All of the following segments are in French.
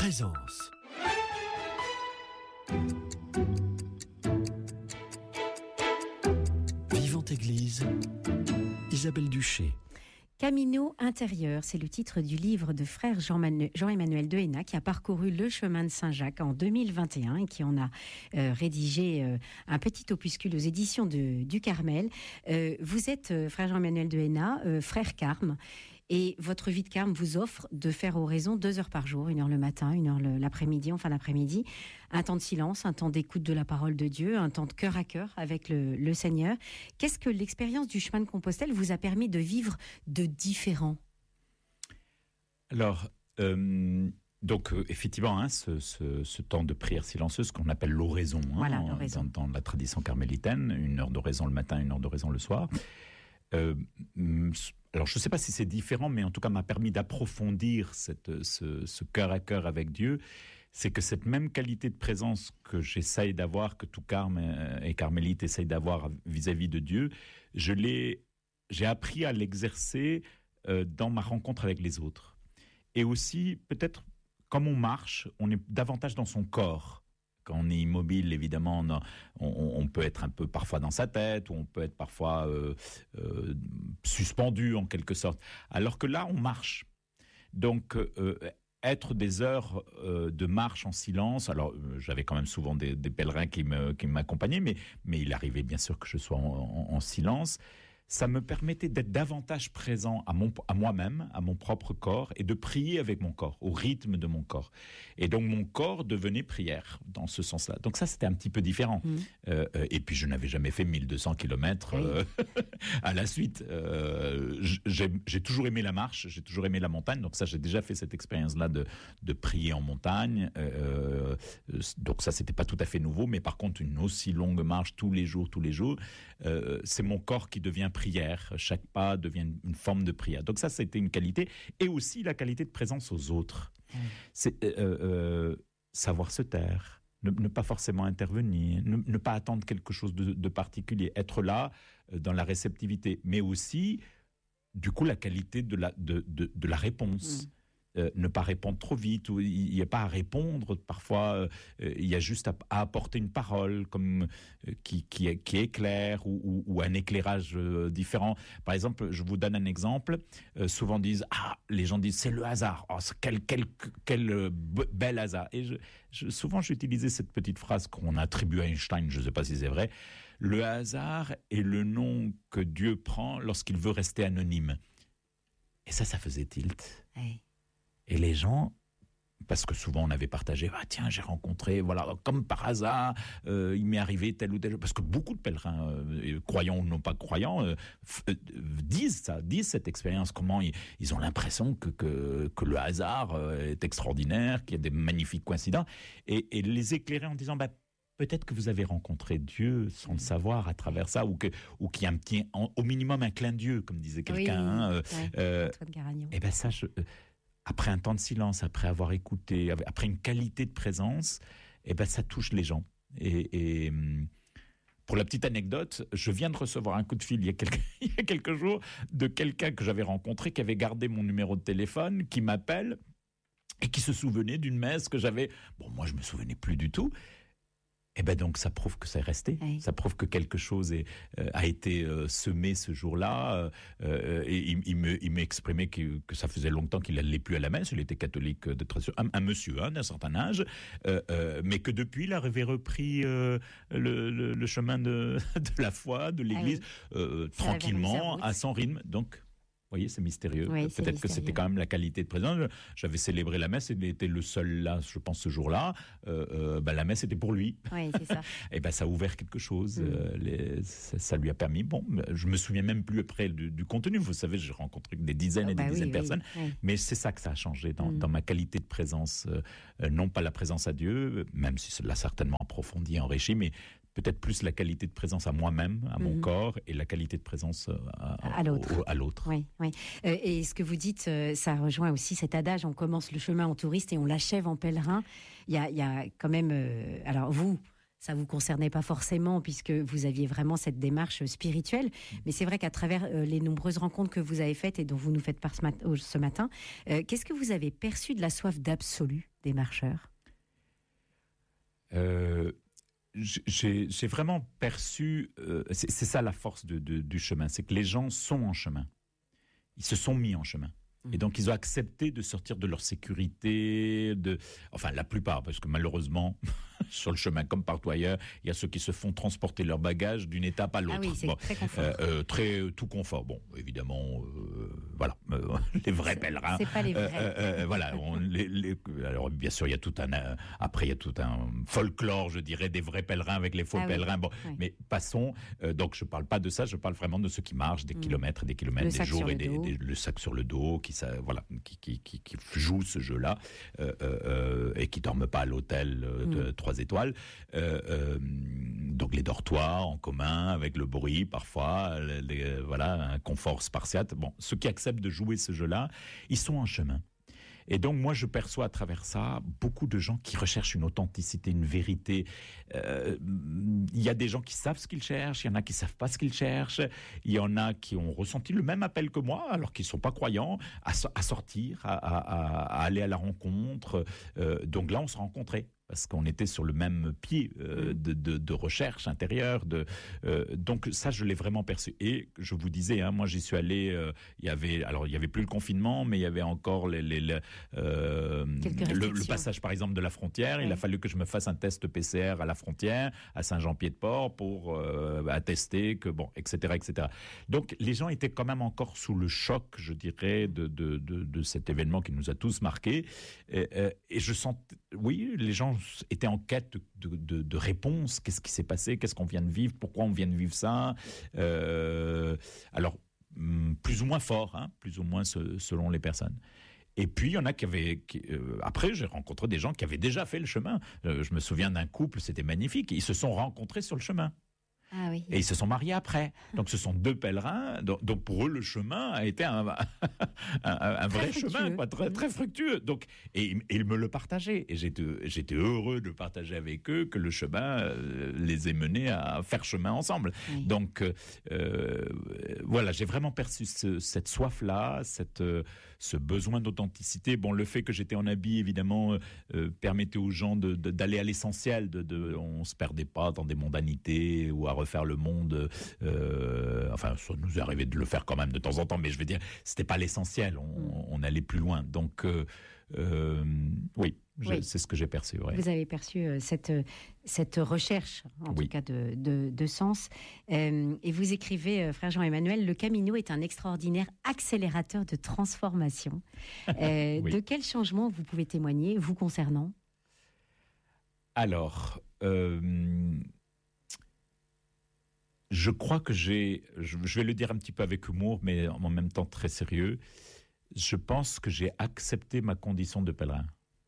Présence. Vivante Église, Isabelle Duché. Camino intérieur, c'est le titre du livre de frère Jean-Emmanuel Dehéna qui a parcouru le chemin de Saint-Jacques en 2021 et qui en a rédigé un petit opuscule aux éditions du Carmel. Vous êtes, frère Jean-Emmanuel Dehéna, frère Carme, et votre vie de Carme vous offre de faire oraison 2 heures par jour, 1 heure le matin, 1 heure l'après-midi, en fin d'après-midi, un temps de silence, un temps d'écoute de la parole de Dieu, un temps de cœur à cœur avec le Seigneur. Qu'est-ce que l'expérience du chemin de Compostelle vous a permis de vivre de différent? Alors, effectivement, ce temps de prière silencieuse qu'on appelle l'oraison, voilà, l'oraison. Dans la tradition carmélitaine, 1 heure d'oraison le matin, 1 heure d'oraison le soir. Alors, je ne sais pas si c'est différent, mais en tout cas, m'a permis d'approfondir ce cœur à cœur avec Dieu. C'est que cette même qualité de présence que j'essaye d'avoir, que tout carme et carmélite essayent d'avoir vis-à-vis de Dieu, j'ai appris à l'exercer dans ma rencontre avec les autres. Et aussi, peut-être, comme on marche, on est davantage dans son corps. Quand on est immobile, évidemment, on peut être un peu parfois dans sa tête, ou on peut être parfois suspendu en quelque sorte. Alors que là, on marche. Donc, être des heures de marche en silence. Alors, j'avais quand même souvent des pèlerins qui m'accompagnaient, mais il arrivait bien sûr que je sois en silence. Ça me permettait d'être davantage présent à moi-même, à mon propre corps, et de prier avec mon corps, au rythme de mon corps. Et donc, mon corps devenait prière, dans ce sens-là. Donc ça, c'était un petit peu différent. Et puis, je n'avais jamais fait 1200 kilomètres à la suite. J'ai toujours aimé la marche, j'ai toujours aimé la montagne. Donc ça, j'ai déjà fait cette expérience-là de prier en montagne. Donc ça, c'était pas tout à fait nouveau. Mais par contre, une aussi longue marche tous les jours, c'est mon corps qui devient prière, chaque pas devient une forme de prière. Donc ça, c'était une qualité. Et aussi la qualité de présence aux autres. C'est savoir se taire, ne pas forcément intervenir, ne pas attendre quelque chose de particulier, être là dans la réceptivité, mais aussi, du coup, la qualité de la réponse. Ne pas répondre trop vite, ou il n'y a pas à répondre, parfois il y a juste à apporter une parole comme qui est claire, ou un éclairage différent. Par exemple, je vous donne un exemple, souvent les gens disent c'est le hasard, quel bel hasard. Et souvent j'utilisais cette petite phrase qu'on attribue à Einstein, je ne sais pas si c'est vrai, le hasard est le nom que Dieu prend lorsqu'il veut rester anonyme. Et ça faisait tilt. Oui. Et les gens, parce que souvent on avait partagé, tiens, j'ai rencontré, voilà, comme par hasard, il m'est arrivé tel ou tel, parce que beaucoup de pèlerins, croyants ou non pas croyants, disent cette expérience, comment ils ont l'impression que le hasard est extraordinaire, qu'il y a des magnifiques coïncidences, et les éclairer en disant, peut-être que vous avez rencontré Dieu sans le savoir à travers ça, ou qu'il y a au minimum un clin d'yeux, comme disait quelqu'un. Antoine Garagnon. Et ça, après un temps de silence, après avoir écouté, après une qualité de présence, ça touche les gens. Et pour la petite anecdote, je viens de recevoir un coup de fil il y a quelques jours de quelqu'un que j'avais rencontré, qui avait gardé mon numéro de téléphone, qui m'appelle et qui se souvenait d'une messe que j'avais. Bon, moi, je me souvenais plus du tout. Donc ça prouve que c'est resté, ça prouve que quelque chose a été semé ce jour-là. Et il m'a exprimé que ça faisait longtemps qu'il n'allait plus à la messe. Il était catholique de tradition, un monsieur d'un certain âge, mais que depuis il avait repris le chemin de la foi, de l'Église, tranquillement, à son rythme. Donc, vous voyez, c'est mystérieux. Oui, Peut-être que c'était quand même la qualité de présence. J'avais célébré la messe, il était le seul là, je pense, ce jour-là. La messe était pour lui. Oui, c'est ça. Et ça a ouvert quelque chose. Ça lui a permis. Bon, je me souviens même plus après du contenu. Vous savez, j'ai rencontré des dizaines et des dizaines de personnes. Oui. Mais c'est ça que ça a changé dans ma qualité de présence. Non pas la présence à Dieu, même si cela certainement approfondi, enrichi, mais peut-être plus la qualité de présence à moi-même, à mon corps, et la qualité de présence à l'autre. Oui. Et ce que vous dites, ça rejoint aussi cet adage, on commence le chemin en touriste et on l'achève en pèlerin. Il y a quand même... alors vous, ça vous concernait pas forcément puisque vous aviez vraiment cette démarche spirituelle, mais c'est vrai qu'à travers les nombreuses rencontres que vous avez faites et dont vous nous faites part ce matin, qu'est-ce que vous avez perçu de la soif d'absolu des marcheurs? J'ai vraiment perçu, c'est ça la force du chemin, c'est que les gens sont en chemin. Ils se sont mis en chemin. Et donc, ils ont accepté de sortir de leur sécurité, enfin, la plupart, parce que malheureusement, sur le chemin, comme partout ailleurs, il y a ceux qui se font transporter leurs bagages d'une étape à l'autre. Ah oui, c'est très confort. Tout confort. Bon, évidemment, voilà, les vrais pèlerins. C'est pas les vrais. Voilà, alors bien sûr, il y a tout après, il y a tout un folklore, je dirais, des vrais pèlerins avec les faux pèlerins. Bon, oui. Mais passons. Donc, je parle pas de ça, je parle vraiment de ceux qui marchent des kilomètres et des kilomètres, des jours et le sac sur le dos, qui jouent ce jeu-là et qui dorment pas à l'hôtel de 3 étoiles. Donc les dortoirs en commun avec le bruit parfois, un confort spartiate. Bon, ceux qui acceptent de jouer ce jeu-là, ils sont en chemin. Et donc, moi, je perçois à travers ça beaucoup de gens qui recherchent une authenticité, une vérité. Il y a des gens qui savent ce qu'ils cherchent, il y en a qui ne savent pas ce qu'ils cherchent, il y en a qui ont ressenti le même appel que moi, alors qu'ils ne sont pas croyants, à sortir, à aller à la rencontre. Donc là, on se rencontrait. Parce qu'on était sur le même pied de recherche intérieure. Donc ça, je l'ai vraiment perçu. Et je vous disais, moi j'y suis allé, il y avait plus le confinement, mais il y avait encore le passage par exemple de la frontière. Il a fallu que je me fasse un test PCR à la frontière, à Saint-Jean-Pied-de-Port, pour attester que, etc., etc. Donc les gens étaient quand même encore sous le choc, je dirais, de cet événement qui nous a tous marqués. Et je sentais, oui, les gens étaient en quête de réponses. Qu'est-ce qui s'est passé? Qu'est-ce qu'on vient de vivre? Pourquoi on vient de vivre ça? Alors, plus ou moins fort, plus ou moins selon les personnes. Et puis, il y en a après, j'ai rencontré des gens qui avaient déjà fait le chemin. Je me souviens d'un couple, c'était magnifique. Ils se sont rencontrés sur le chemin. Ah oui. Et ils se sont mariés après. Donc, ce sont 2 pèlerins. Donc pour eux, le chemin a été un vrai chemin, quoi, très, très fructueux. Donc, et ils me le partageaient. Et j'étais heureux de partager avec eux que le chemin les ait menés à faire chemin ensemble. Oui. Donc, voilà, j'ai vraiment perçu cette soif-là, ce besoin d'authenticité. Bon, le fait que j'étais en habit, évidemment, permettait aux gens d'aller à l'essentiel. On ne se perdait pas dans des mondanités ou à refaire le monde. Enfin, ça nous est arrivé de le faire quand même de temps en temps, mais je veux dire, c'était pas l'essentiel. On allait plus loin. Donc, oui, c'est ce que j'ai perçu. Ouais. Vous avez perçu cette recherche, en tout cas, de sens. Et vous écrivez, frère Jean-Emmanuel, le Camino est un extraordinaire accélérateur de transformation. De quel changement vous pouvez témoigner, vous concernant? Alors, je crois que je vais le dire un petit peu avec humour, mais en même temps très sérieux, je pense que j'ai accepté ma condition de pèlerin.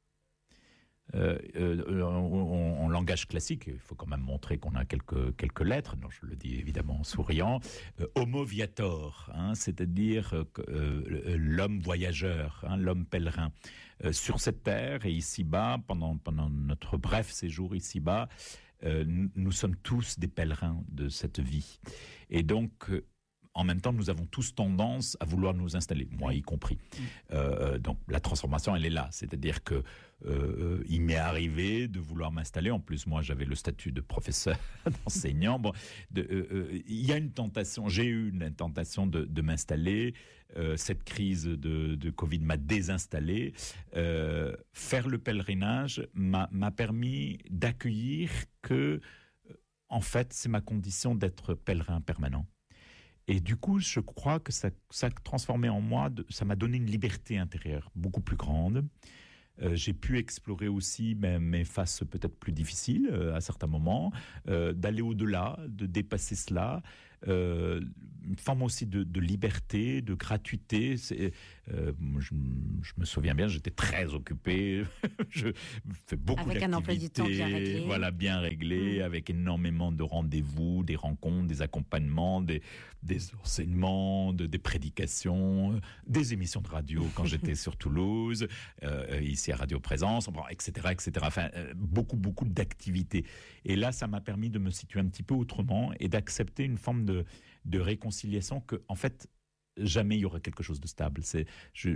En langage classique, il faut quand même montrer qu'on a quelques lettres, non, je le dis évidemment en souriant, homo viator, c'est-à-dire l'homme voyageur, l'homme pèlerin. Sur cette terre et ici-bas, pendant notre bref séjour ici-bas, nous sommes tous des pèlerins de cette vie. Et donc, en même temps, nous avons tous tendance à vouloir nous installer, moi y compris. Donc, la transformation, elle est là. C'est-à-dire que il m'est arrivé de vouloir m'installer. En plus, moi, j'avais le statut de professeur, d'enseignant. Bon, il y a une tentation, j'ai eu une tentation de m'installer. Cette crise de Covid m'a désinstallé. Faire le pèlerinage m'a permis d'accueillir que, en fait, c'est ma condition d'être pèlerin permanent. Et du coup, je crois que ça a transformé en moi, ça m'a donné une liberté intérieure beaucoup plus grande. J'ai pu explorer aussi mes faces peut-être plus difficiles à certains moments, d'aller au-delà, de dépasser cela. Une forme aussi de liberté, de gratuité. Je me souviens bien, j'étais très occupé. Je fais beaucoup d'activités. Avec un emploi du temps bien réglé. Voilà, bien réglé, avec énormément de rendez-vous, des rencontres, des accompagnements, des enseignements, des prédications, des émissions de radio quand j'étais sur Toulouse, ici à Radio Présence, etc., etc. Enfin, beaucoup d'activités. Et là, ça m'a permis de me situer un petit peu autrement et d'accepter une forme de réconciliation que, en fait, jamais il y aura quelque chose de stable. C'est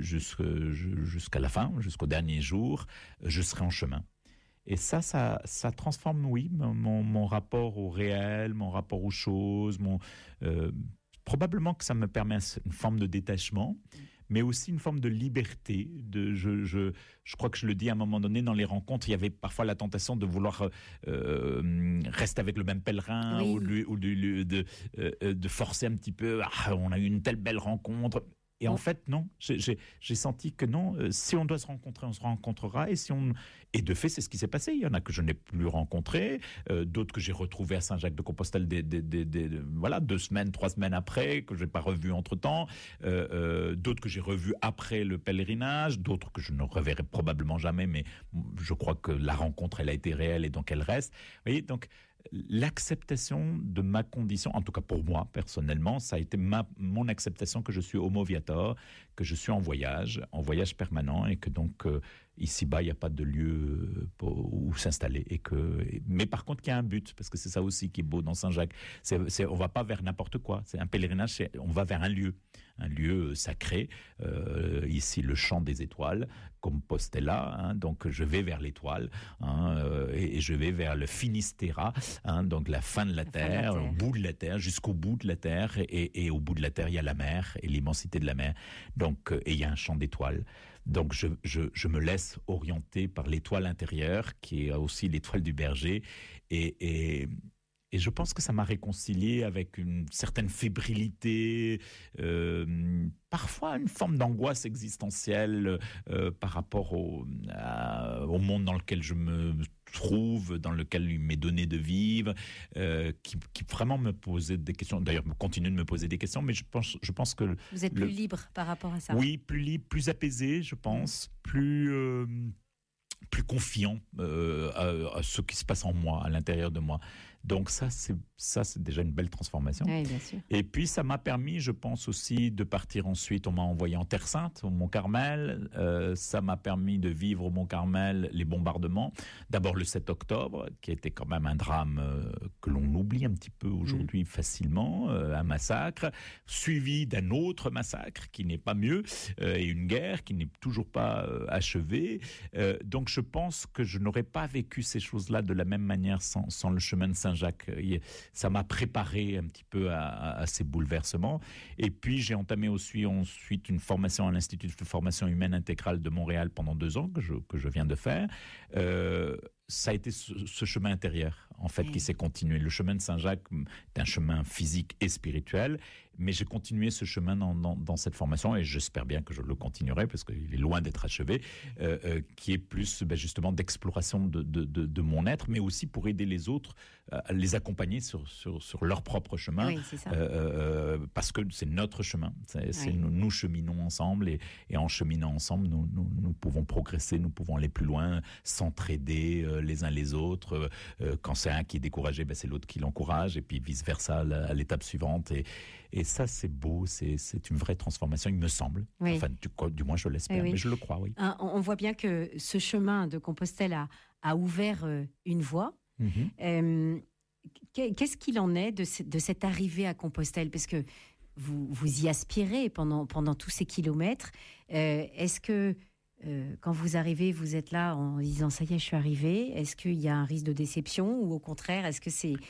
jusqu'à la fin, jusqu'au dernier jour, je serai en chemin. Et ça transforme, oui, mon rapport au réel, mon rapport aux choses. Probablement que ça me permet une forme de détachement, mais aussi une forme de liberté. Je crois que je le dis à un moment donné dans les rencontres, il y avait parfois la tentation de vouloir rester avec le même pèlerin, Oui. ou de forcer un petit peu. Ah, on a eu une telle belle rencontre. Et en fait, non, j'ai senti que non, si on doit se rencontrer, on se rencontrera. Et de fait, c'est ce qui s'est passé. Il y en a que je n'ai plus rencontrés, d'autres que j'ai retrouvés à Saint-Jacques-de-Compostelle voilà, 2 semaines, 3 semaines après, que je n'ai pas revus entre-temps, d'autres que j'ai revus après le pèlerinage, d'autres que je ne reverrai probablement jamais, mais je crois que la rencontre, elle a été réelle et donc elle reste. Vous voyez, donc l'acceptation de ma condition, en tout cas pour moi personnellement, ça a été mon acceptation que je suis homo viator, que je suis en voyage permanent, et que donc ici-bas il n'y a pas de lieu où s'installer, mais par contre qu'il y a un but, parce que c'est ça aussi qui est beau dans Saint-Jacques. On va pas vers n'importe quoi. C'est un pèlerinage, on va vers un lieu sacré. Ici, le chant des étoiles, Compostela, hein, donc je vais vers l'étoile, hein, et je vais vers le Finistera, hein, donc la fin de la terre, au bout de la terre, jusqu'au bout de la terre, et au bout de la terre, il y a la mer et l'immensité de la mer. Donc, et il y a un chant d'étoiles. Donc je me laisse orienter par l'étoile intérieure, qui est aussi l'étoile du berger, et je pense que ça m'a réconcilié avec une certaine fébrilité, parfois une forme d'angoisse existentielle par rapport au monde dans lequel je me trouve, dans lequel il m'est donné de vivre, qui vraiment me posait des questions. D'ailleurs, me continue de me poser des questions, mais je pense que... Vous êtes plus libre par rapport à ça. Oui, plus libre, plus apaisé, je pense, plus confiant à ce qui se passe en moi, à l'intérieur de moi. Donc ça, c'est déjà une belle transformation. Oui, bien sûr. Et puis, ça m'a permis, je pense aussi, de partir ensuite. On m'a envoyé en Terre Sainte, au Mont-Carmel. Ça m'a permis de vivre au Mont-Carmel les bombardements. D'abord le 7 octobre, qui était quand même un drame que l'on oublie un petit peu aujourd'hui facilement, un massacre, suivi d'un autre massacre qui n'est pas mieux, et une guerre qui n'est toujours pas achevée. Donc, je pense que je n'aurais pas vécu ces choses-là de la même manière sans le chemin de Saint-Jacques. Ça m'a préparé un petit peu à ces bouleversements. Et puis, j'ai entamé ensuite une formation à l'Institut de formation humaine intégrale de Montréal pendant 2 ans, que je viens de faire. Ça a été ce chemin intérieur, en fait, qui s'est continué. Le chemin de Saint-Jacques est un chemin physique et spirituel, mais j'ai continué ce chemin dans cette formation, et j'espère bien que je le continuerai, parce qu'il est loin d'être achevé, qui est plus justement d'exploration de mon être, mais aussi pour aider les autres, à les accompagner sur leur propre chemin, oui, c'est ça. parce que c'est notre chemin. Nous cheminons ensemble, et en cheminant ensemble, nous pouvons progresser, nous pouvons aller plus loin, s'entraider les uns les autres. Quand c'est un qui est découragé, c'est l'autre qui l'encourage, et puis vice-versa à l'étape suivante. Et ça, c'est beau, c'est une vraie transformation, il me semble. Oui. Enfin, du moins, je l'espère, oui. Mais je le crois, oui. On voit bien que ce chemin de Compostelle a ouvert une voie. Qu'est-ce qu'il en est de cette arrivée à Compostelle ? Parce que vous y aspirez pendant tous ces kilomètres. Est-ce que quand vous arrivez, vous êtes là en disant « ça y est, je suis arrivé » Est-ce qu'il y a un risque de déception, ou au contraire, est-ce que c'est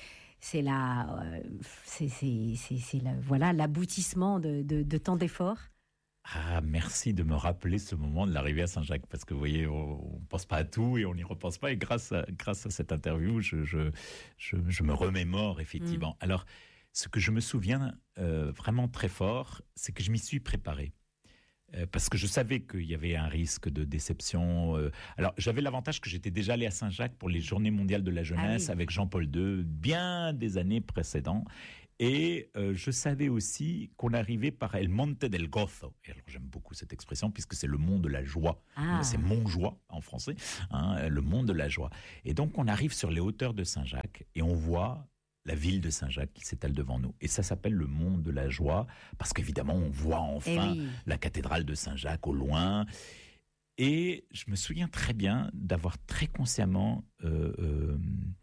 l'aboutissement de tant d'efforts ? Ah, merci de me rappeler ce moment de l'arrivée à Saint-Jacques, parce que vous voyez, on ne pense pas à tout et on n'y repense pas, et grâce à cette interview, je me remémore effectivement. Alors, ce que je me souviens vraiment très fort, c'est que je m'y suis préparé. Parce que je savais qu'il y avait un risque de déception. Alors, j'avais l'avantage que j'étais déjà allé à Saint-Jacques pour les Journées mondiales de la jeunesse avec Jean-Paul II, bien des années précédentes. Et je savais aussi qu'on arrivait par El Monte del Gozo. Et alors, j'aime beaucoup cette expression, puisque c'est le mont de la joie. C'est Mont Joie en français, hein, le mont de la joie. Et donc, on arrive sur les hauteurs de Saint-Jacques et on voit la ville de Saint-Jacques qui s'étale devant nous. Et ça s'appelle le mont de la joie, parce qu'évidemment, on voit enfin la cathédrale de Saint-Jacques au loin. Et je me souviens très bien d'avoir très consciemment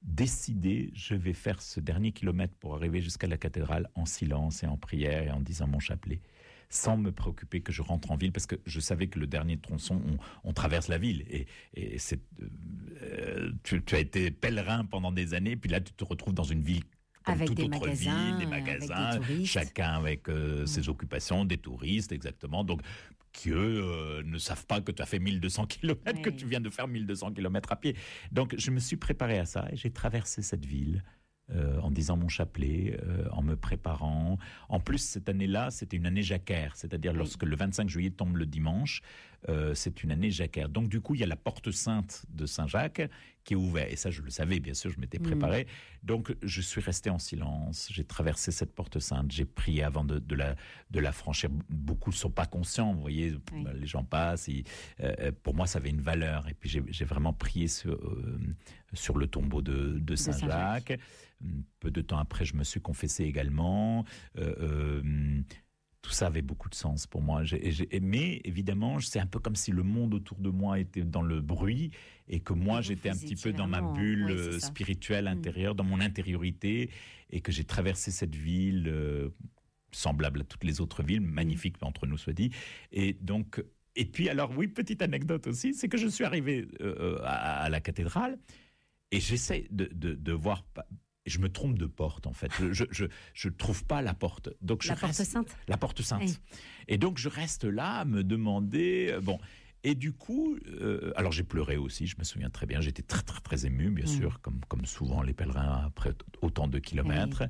décidé, je vais faire ce dernier kilomètre pour arriver jusqu'à la cathédrale en silence et en prière et en disant mon chapelet, sans me préoccuper que je rentre en ville, parce que je savais que le dernier tronçon, on traverse la ville. Et tu as été pèlerin pendant des années, puis là, tu te retrouves dans une ville comme Avec toute des autre magasins, ville, des magasins, avec des touristes. chacun avec ses occupations, des touristes, exactement. Donc, qui eux ne savent pas que tu as fait 1200 km, que tu viens de faire 1200 km à pied. Donc, je me suis préparé à ça et j'ai traversé cette ville en disant mon chapelet, en me préparant. En plus, cette année-là, c'était une année jacquaire, c'est-à-dire lorsque le 25 juillet tombe le dimanche, c'est une année jacquaire. Donc, du coup, il y a la porte sainte de Saint-Jacques qui est ouverte. Et ça, je le savais, bien sûr, je m'étais préparé. Donc, je suis resté en silence. J'ai traversé cette porte sainte. J'ai prié avant de la franchir. Beaucoup ne sont pas conscients, vous voyez. Les gens passent. Pour moi, ça avait une valeur. Et puis, j'ai vraiment prié sur le tombeau de Saint-Jacques. Peu de temps après, je me suis confessé également. Tout ça avait beaucoup de sens pour moi. Mais évidemment, c'est un peu comme si le monde autour de moi était dans le bruit et que moi, j'étais un petit peu dans ma bulle spirituelle intérieure, dans mon intériorité, et que j'ai traversé cette ville semblable à toutes les autres villes, magnifique entre nous soit dit. Et donc, et puis alors oui, petite anecdote aussi, c'est que je suis arrivé à la cathédrale et j'essaie de voir. Je me trompe de porte, en fait. Je trouve pas la porte. Donc la porte sainte. La porte sainte. Oui. Et donc, je reste là à me demander... bon. Et du coup, alors j'ai pleuré aussi, je me souviens très bien. J'étais très, très, très ému, bien sûr, comme souvent les pèlerins après autant de kilomètres.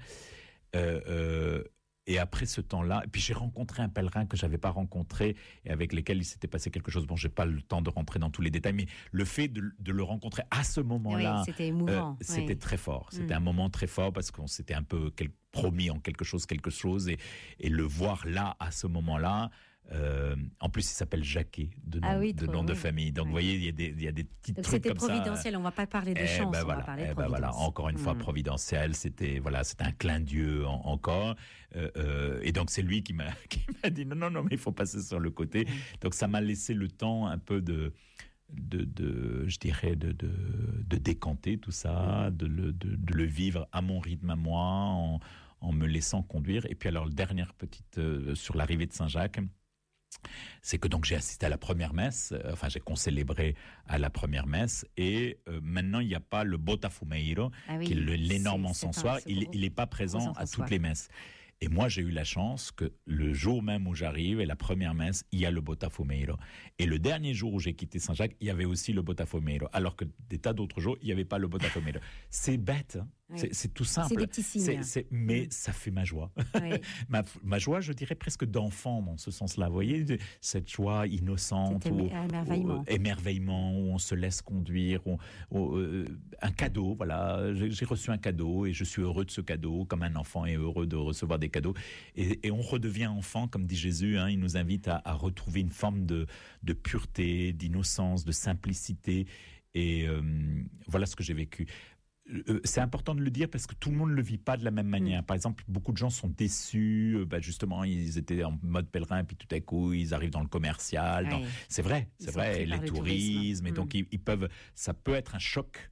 Et après ce temps-là, et puis j'ai rencontré un pèlerin que j'avais pas rencontré et avec lequel il s'était passé quelque chose. Bon, j'ai pas le temps de rentrer dans tous les détails, mais le fait de le rencontrer à ce moment-là, c'était émouvant. C'était très fort. C'était un moment très fort parce qu'on s'était un peu promis en quelque chose, et le voir là à ce moment-là. En plus, il s'appelle Jacquet, de nom de famille. Donc, vous voyez, il y a des petits donc trucs comme ça. C'était providentiel. On ne va pas parler de chance, on va parler de providence. Voilà, encore une fois, providentiel. C'était un clin d'yeux encore. Et donc, c'est lui qui m'a dit non, mais il faut passer sur le côté. Donc, ça m'a laissé le temps un peu je dirais, de décanter tout ça, de le vivre à mon rythme à moi, en me laissant conduire. Et puis, alors, dernière petite, sur l'arrivée de Saint-Jacques, c'est que donc j'ai assisté à la première messe, j'ai concélébré à la première messe, et maintenant il n'y a pas le Botafumeiro, qui est l'énorme encensoir, il n'est pas présent à toutes les messes. Et moi, j'ai eu la chance que le jour même où j'arrive, et la première messe, il y a le Botafumeiro. Et le dernier jour où j'ai quitté Saint-Jacques, il y avait aussi le Botafumeiro. Alors que des tas d'autres jours, il n'y avait pas le Botafumeiro. C'est bête, hein. C'est tout simple. C'est des petits signes. Mais ça fait ma joie. Oui. ma joie, je dirais presque d'enfant dans ce sens-là. Vous voyez, cette joie innocente. Émerveillement, où on se laisse conduire. Un cadeau, voilà. J'ai reçu un cadeau et je suis heureux de ce cadeau, comme un enfant est heureux de recevoir des cadeaux. Et on redevient enfant, comme dit Jésus. Il nous invite à retrouver une forme de pureté, d'innocence, de simplicité. Et voilà ce que j'ai vécu. C'est important de le dire parce que tout le monde ne le vit pas de la même manière. Par exemple, beaucoup de gens sont déçus. Justement, ils étaient en mode pèlerin, puis tout à coup, ils arrivent dans le commercial. C'est vrai, les tourismes. Et donc, ça peut être un choc.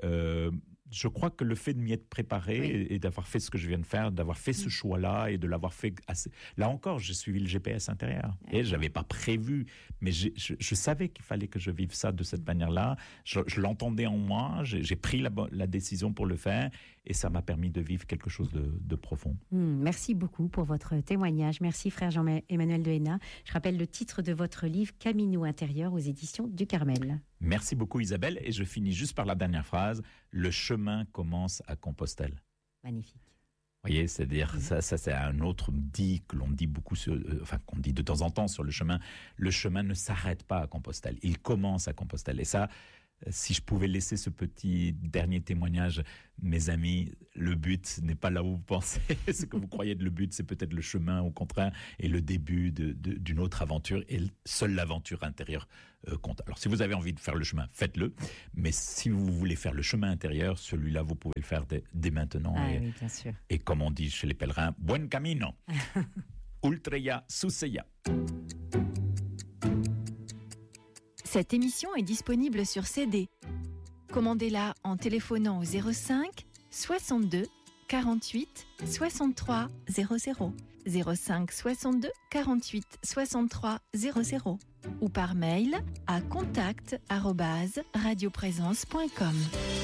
Je crois que le fait de m'y être préparé et d'avoir fait ce que je viens de faire, d'avoir fait ce choix-là et de l'avoir fait assez... Là encore, j'ai suivi le GPS intérieur. Et je n'avais pas prévu, mais je savais qu'il fallait que je vive ça de cette manière-là. Je l'entendais en moi, j'ai pris la décision pour le faire et ça m'a permis de vivre quelque chose de profond. Merci beaucoup pour votre témoignage. Merci frère Jean-Emmanuel de Henna. Je rappelle le titre de votre livre, Camino intérieur, aux éditions du Carmel. Merci beaucoup Isabelle, et je finis juste par la dernière phrase. Le chemin commence à Compostelle. Magnifique. Vous voyez, c'est-à-dire, ça c'est un autre dit que l'on dit beaucoup, qu'on dit de temps en temps sur le chemin. Le chemin ne s'arrête pas à Compostelle, il commence à Compostelle. Et ça, si je pouvais laisser ce petit dernier témoignage, mes amis, le but n'est pas là où vous pensez. Ce que vous croyez de le but, c'est peut-être le chemin, au contraire, et le début d'une autre aventure. Et seule l'aventure intérieure compte. Alors, si vous avez envie de faire le chemin, faites-le. Mais si vous voulez faire le chemin intérieur, celui-là, vous pouvez le faire dès maintenant. Oui, bien sûr. Et comme on dit chez les pèlerins, buen camino. Ultreya suseya. Cette émission est disponible sur CD. Commandez-la en téléphonant au 05 62 48 63 00. 05 62 48 63 00 ou par mail à contact@radioprésence.com.